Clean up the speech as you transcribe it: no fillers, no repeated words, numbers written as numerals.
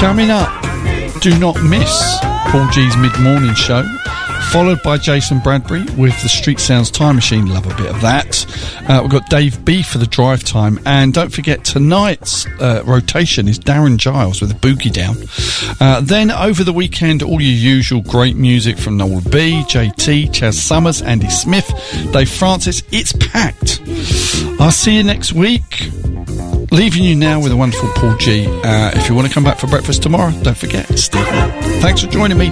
Coming up, do not miss Paul G's mid-morning show, followed by Jason Bradbury with the Street Sounds Time Machine. Love a bit of that. We've got Dave B for the drive time, and don't forget tonight's rotation is Darren Giles with a Boogie Down. Then over the weekend, all your usual great music from Noel B, JT, Chaz Summers, Andy Smith, Dave Francis. It's packed. I'll see you next week. Leaving you now with a wonderful Paul G. If you want to come back for breakfast tomorrow, don't forget, Steve. Thanks for joining me.